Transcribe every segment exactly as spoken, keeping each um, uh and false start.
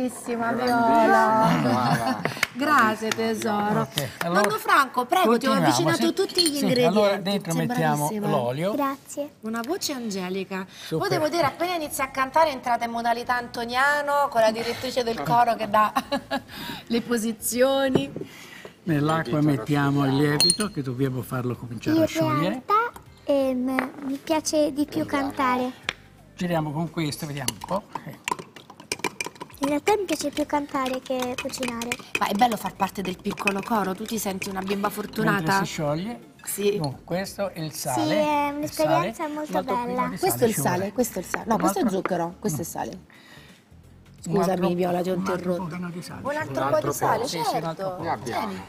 bellissima Viola. Grazie tesoro. Okay. Allora, Nonno Franco, prego, ti ho avvicinato sì, tutti gli sì, ingredienti. allora dentro Sei mettiamo bravissima. l'olio. Grazie. Una voce angelica. Super. Poi devo dire, appena inizia a cantare entrate in modalità Antoniano con la direttrice del coro che dà le posizioni. Nell'acqua mettiamo il lievito che dobbiamo farlo cominciare Io a in sciogliere. realtà ehm, mi piace di più cantare. Giriamo con questo, vediamo un po'. In realtà mi piace più cantare che cucinare. Ma è bello far parte del piccolo coro, tu ti senti una bimba Mentre fortunata? si scioglie, Sì. no, questo è il sale. Sì, è il un'esperienza sale, molto un altro bella. filo di Questo è il ci sale, vuole. questo è il sale. No, Un questo è altro- zucchero, questo è sale. Un Scusami altro- Viola, ti ho un altro interrotto. pochino di sale, Un ci altro vuole. po' di sale, Sì, sì, un altro certo. po'. Ne abbiamo. Tieni.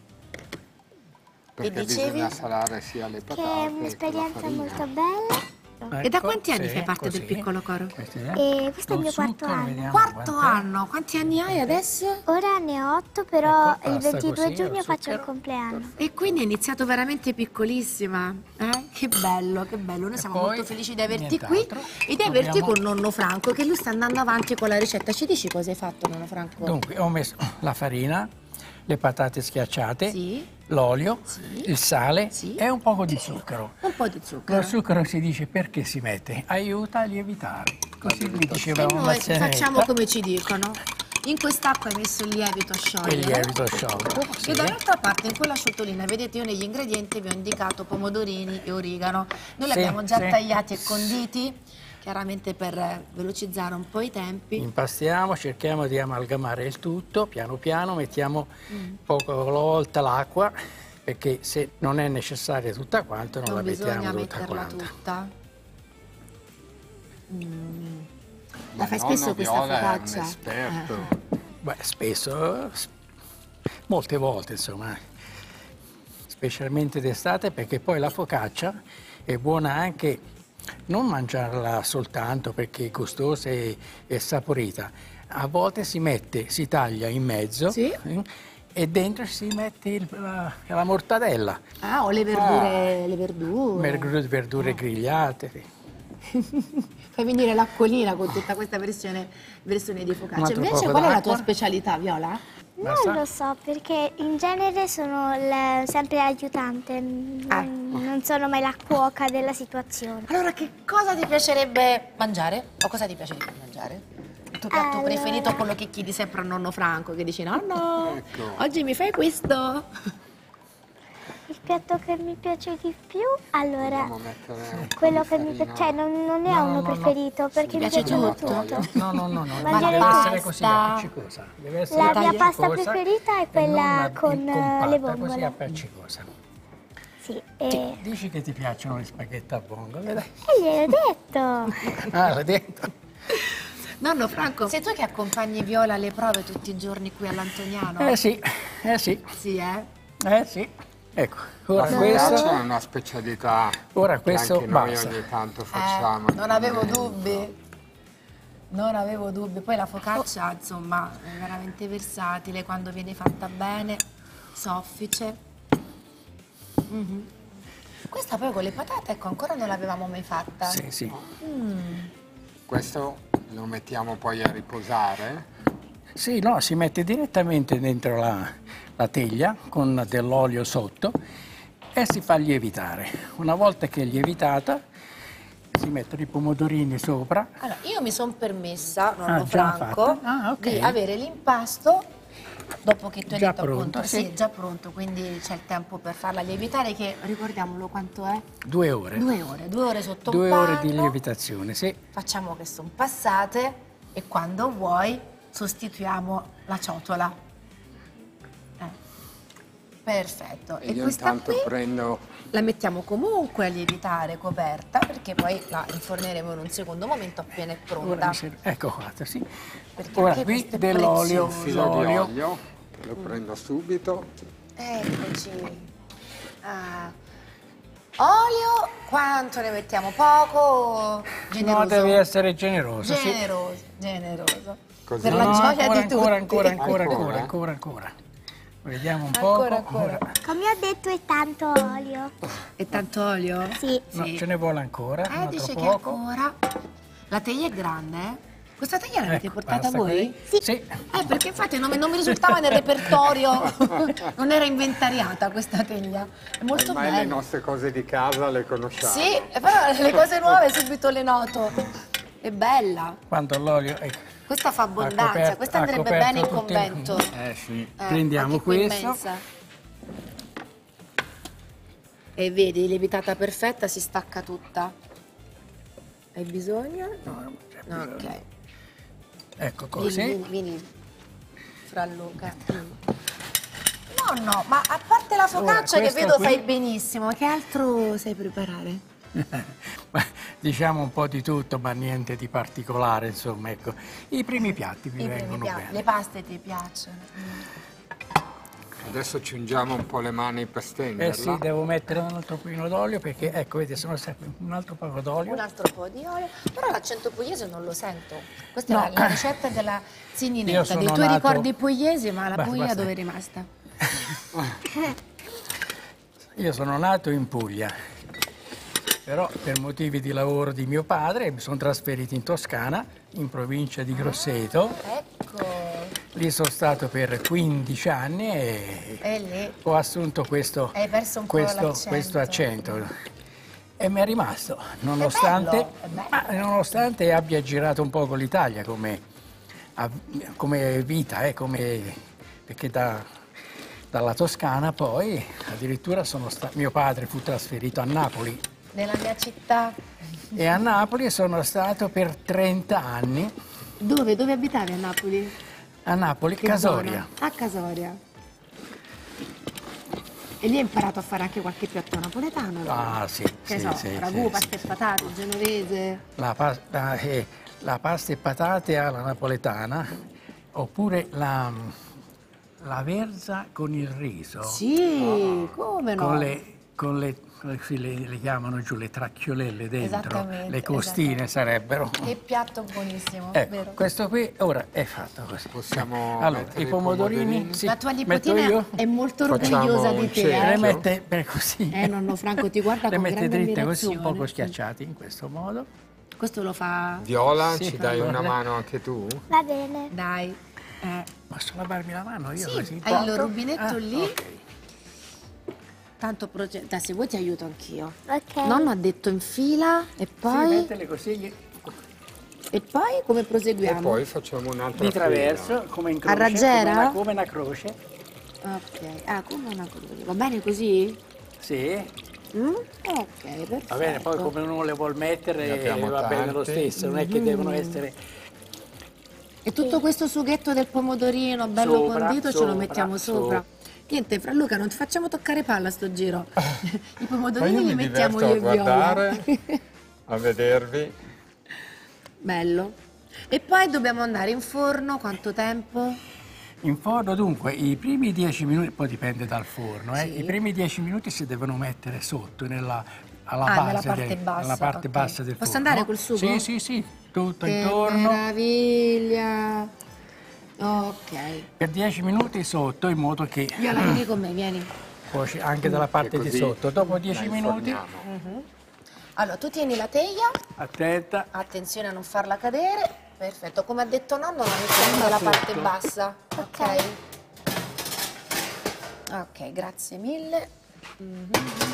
Perché dicevi? bisogna salare sia le Che patate è che la un'esperienza farina. molto bella. E da Ecco, quanti anni sì, fai parte del così. piccolo coro? Questo è, E questo è il Lo mio quarto zucchero, anno. vediamo Quarto quant'è. anno, quanti anni hai adesso? Ora ne ho otto, però Ecco, il basta ventidue così, giugno lo faccio il zucchero. compleanno. E quindi è iniziato veramente piccolissima. Eh? Che bello, che bello. Noi siamo poi, molto felici di averti qui nient'altro. e di averti Dobbiamo- con nonno Franco, che lui sta andando avanti con la ricetta. Ci dici cosa hai fatto, nonno Franco? Dunque, ho messo la farina, le patate schiacciate, Sì. l'olio, Sì. il sale Sì. e un po' di zucchero. Un po' di zucchero. Lo zucchero si dice perché si mette? Aiuta a lievitare. Così mi E diceva una noi mazzanetta. facciamo come ci dicono. In quest'acqua hai messo il lievito a sciogliere. Il lievito sciolto, sì. E dall'altra parte, in quella ciotolina, vedete, io negli ingredienti vi ho indicato pomodorini e origano. Noi li Sì, abbiamo già sì. tagliati e conditi, chiaramente per eh, velocizzare un po' i tempi. Impastiamo, cerchiamo di amalgamare il tutto, piano piano mettiamo Mm. poco alla volta l'acqua, perché se non è necessaria tutta quanta non, Non la bisogna mettiamo tutta metterla quanta. tutta. Mm. Ma La fai nonno spesso questa Viola è un focaccia? esperto. Eh. Beh, spesso, s- molte volte insomma, specialmente d'estate, perché poi la focaccia è buona anche non mangiarla soltanto perché è gustosa e, e saporita. A volte si mette, si taglia in mezzo Sì. eh, e dentro si mette il- la, la mortadella, Ah, o le verdure, le verdure. verdure, verdure grigliate. Fai venire l'acquolina con tutta questa versione, versione di Un focaccia. altro Invece poco qual è la d'acqua. tua specialità, Viola? Basta? Non lo so, perché in genere sono il- sempre aiutante, non, Ah. non sono mai la cuoca della situazione. Allora, che cosa ti piacerebbe mangiare? O cosa ti piace di più mangiare? Il tuo piatto Allora. preferito, quello che chiedi sempre a nonno Franco, che dici nonno, Ecco. oggi mi fai questo? Il piatto che mi piace di più, allora, Dobbiamo mettere un po' quello di che mi piace, farina. cioè non, non ne No, ho uno no, no, preferito, perché mi piace piace tutto? tutto. No, no, no, no, Mangiare deve pasta. essere così appiccicosa. Deve essere La mia appiccicosa pasta preferita è e quella non con, eh, compatta, le così vongole. appiccicosa. Sì, e, Dici che ti piacciono le spaghetti a vongole, dai. e gliel'ho detto. Ah, l'hai detto? Nonno Franco, sei tu che accompagni Viola alle prove tutti i giorni qui all'Antoniano? Eh sì, eh sì, Sì, eh? eh sì. Ecco, La ora focaccia questo, è una specialità ora che questo anche noi basta. ogni tanto facciamo. Eh, non avevo dubbi. Non avevo dubbi. Poi la focaccia, insomma, è veramente versatile quando viene fatta bene, soffice. Mhm. Questa poi con le patate, ecco, ancora non l'avevamo mai fatta. Sì, sì. Questo lo mettiamo poi a riposare. Sì, no, si mette direttamente dentro la, la teglia con dell'olio sotto e si fa lievitare. Una volta che è lievitata si mettono i pomodorini sopra. Allora, io mi sono permessa, nonno Ah, già Franco, fatta? Ah, ok. di avere l'impasto dopo che tu hai Già detto pronto, appunto, sì. sì, è già pronto, quindi c'è il tempo per farla lievitare che, ricordiamolo quanto è? Due ore. Due ore, due ore sotto Due un ore di panno. lievitazione, sì. Facciamo che sono passate e quando vuoi sostituiamo la ciotola. Eh. Perfetto. E E, io questa intanto qui prendo la mettiamo comunque a lievitare coperta perché poi la inforneremo in un secondo momento appena è Ora pronta. mi serve- ecco qua, sì. Perché Ora anche qui questo è dell'olio, un filo di l'olio. olio, lo prendo subito. Eccoci. Ah. Olio, quanto ne mettiamo? Poco? Generoso? No, devi essere generoso, sì. Generoso, generoso. Così. Per No, la no, gioia ancora, di tutti. ancora, ancora, ancora, Ancora, ancora, eh? ancora, ancora. Vediamo un po'. Ancora, ancora. Come ho detto è tanto olio. E tanto olio? Sì. No, Sì. ce ne vuole ancora, un Eh, altro dice che poco. ancora. La teglia è grande, eh? Questa teglia l'avete Ecco, portata basta voi? qui. Sì. Eh, perché infatti non mi, non mi risultava nel repertorio, non era inventariata questa teglia. È molto Ormai le bella. nostre cose di casa le conosciamo. Sì, però le cose nuove subito le noto. È bella. Quando l'olio è Questa fa abbondanza, coperto- questa ha andrebbe coperto bene in tutti- convento. Eh sì. Eh, Prendiamo anche qui in questo. mensa. E vedi, lievitata perfetta, si stacca tutta. Hai bisogno? No, non c'è bisogno. Ok. Ecco Vieni, così. vieni, vieni, fra Luca. No, no, ma a parte la focaccia che questa vedo qui- fai benissimo, che altro sai preparare? Ma diciamo un po' di tutto, ma niente di particolare, insomma, ecco. I primi piatti mi I primi vengono piatti. bene. Le paste ti piacciono? Adesso ci ungiamo un po' le mani per stenderla. Eh sì, devo mettere un altro pochino d'olio perché, ecco, vedi, sono sempre un altro poco d'olio. Un altro po' di olio, però l'accento pugliese non lo sento. Questa No. è la, la ricetta della Io Zigninetta, sono dei tuoi nato- ricordi pugliesi, ma la Basta, Puglia basta. dove è rimasta? Io sono nato in Puglia, però per motivi di lavoro di mio padre mi sono trasferito in Toscana, in provincia di Grosseto. Ecco, Lì sono stato per quindici anni e è lì. ho assunto questo, Hai perso un po' questo, l'accento. questo accento e mi è rimasto, nonostante, bello, è bello. ma nonostante abbia girato un po' con l'Italia come, come vita, eh, come, perché da, dalla Toscana poi addirittura sono sta- mio padre fu trasferito a Napoli Nella mia città. e a Napoli sono stato per trenta anni, Dove? Dove abitavi a Napoli? a Napoli, Che Casoria. zona? A Casoria. E lì hai imparato a fare anche qualche piatto napoletano? no? Ah sì, Che sì, so, sì, ragù, sì, pasta sì. e patate, genovese. La, pas- la- eh, la pasta e patate alla napoletana, oppure la, la verza con il riso, Sì, come no? con le, con le, come si le, le chiamano giù, le tracchiolelle dentro, Esattamente, le costine esattamente. sarebbero. Che piatto buonissimo, Ecco, vero? questo qui ora è fatto così. Possiamo Allora, mettere i i pomodorini, pomodorini? sì, La tua metto nipotina io. è molto Facciamo orgogliosa un di te, cerchio. Le eh? mette per così. Eh, nonno Franco ti guarda Le con mette grande dritte così, un ammirazione. poco schiacciate in questo modo. Questo lo fa... Viola, Sì, ci dai allora. una mano anche tu? Va bene. Dai. Eh, Posso lavarmi la mano io Sì, così? hai il porto? rubinetto Ah, lì. ok. tanto progetto. Dai, se vuoi ti aiuto anch'io. Ok. Nonno ha detto in fila e Sì, poi... mettele così e poi come E proseguiamo? poi facciamo un'altra di fila. traverso, come in croce, A raggiera? come una, come una croce. Ok, ah, come una croce. Va bene così? Sì, Mm? Ok, perfetto. va bene, poi come uno le vuol mettere Ne abbiamo va bene lo tanti. stesso, non è che devono essere E tutto questo sughetto del pomodorino bello Sopra, condito ce lo sopra, mettiamo sopra. sopra. Niente, Fra Luca, non ti facciamo toccare palla sto giro. I Ma pomodorini io li mi mettiamo diverto io a e Viola. guardare, a vedervi. Bello. E poi dobbiamo andare in forno, quanto tempo? in forno. Dunque, i primi dieci minuti, poi dipende dal forno, eh, Sì. i primi dieci minuti si devono mettere sotto, nella, alla Ah, base, nella parte del, bassa, nella parte ok. bassa del Posso forno. andare col sugo? Sì, sì, sì, tutto Che intorno. meraviglia. Ok. Per dieci minuti sotto, in modo che Viola, vieni con me, vieni. cuoci anche dalla parte di così sotto. Dopo la dieci minuti, inforniamo. Allora, tu tieni la teglia, attenta, attenzione a non farla cadere. Perfetto, come ha detto nonno, la mettiamo nella parte bassa. Ok. Ok, grazie mille. Mhm.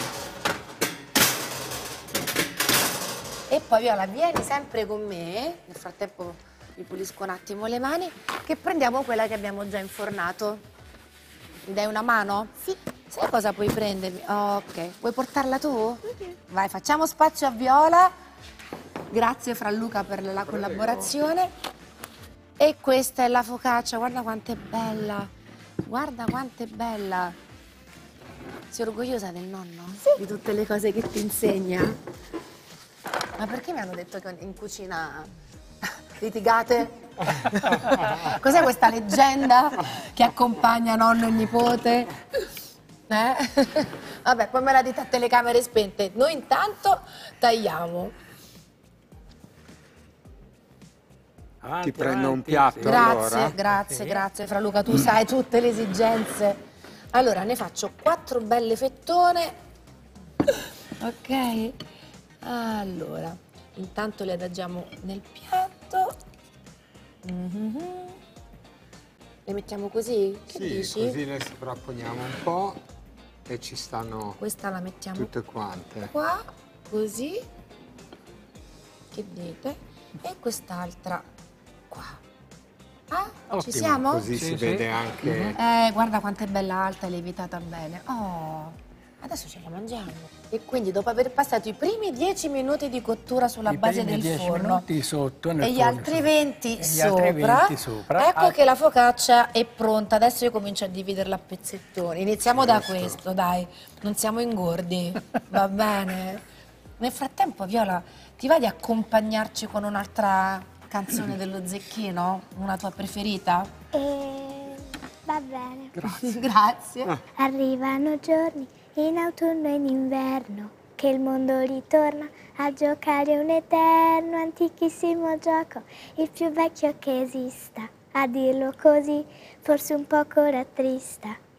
E poi Viola, vieni sempre con me. Nel frattempo mi pulisco un attimo le mani, che prendiamo quella che abbiamo già infornato. Mi dai una mano? Sì. Sai cosa puoi prendermi? Ok, vuoi portarla tu? Vai, facciamo spazio a Viola. Grazie Fra Luca per la collaborazione. E questa è la focaccia, guarda quanto è bella. Guarda quanto è bella. Sei orgogliosa del nonno? Sì. Di tutte le cose che ti insegna? Ma perché mi hanno detto che in cucina litigate? Cos'è questa leggenda che accompagna nonno e nipote? Eh? Vabbè, poi me la dite a telecamere spente. Noi intanto tagliamo. avanti, Ti prendo un avanti, piatto. sì. Grazie, Allora? grazie, Sì. grazie Fra Luca, tu sai tutte le esigenze. Allora, ne faccio quattro belle fettone. Ok? Allora, intanto le adagiamo nel piatto. Mhm. Le mettiamo così? Che Sì, dici? così le sovrapponiamo un po' e ci stanno Questa la mettiamo tutte quante. qua, così. Che dite? E quest'altra qua. Ah, ci Ottimo, siamo? Così Sì, si sì. vede anche... Eh, guarda quanto è bella alta e lievitata bene. Oh, adesso ce la mangiamo. E quindi dopo aver passato i primi dieci minuti di cottura sulla I base primi del dieci forno minuti sotto nel e gli forno, altri sì. venti E gli sopra, altri venti sopra. ecco Ah, che la focaccia è pronta. Adesso io comincio a dividerla a pezzettoni. Iniziamo da Questo. questo, dai. Non siamo ingordi, va bene? Nel frattempo, Viola, ti va di accompagnarci con un'altra canzone dello Zecchino? Una tua preferita? E va bene. Grazie. Arrivano giorni in autunno e in inverno che il mondo ritorna a giocare un eterno antichissimo gioco, il più vecchio che esista. A dirlo così, forse un poco rattrista.